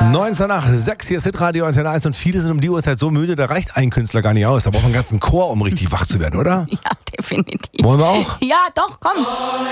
19 nach 6, hier ist Hitradio Antenne 1 und viele sind um die Uhrzeit so müde, da reicht ein Künstler gar nicht aus. Da braucht man einen ganzen Chor, um richtig wach zu werden, oder? Ja, definitiv. Wollen wir auch? Ja, doch, komm.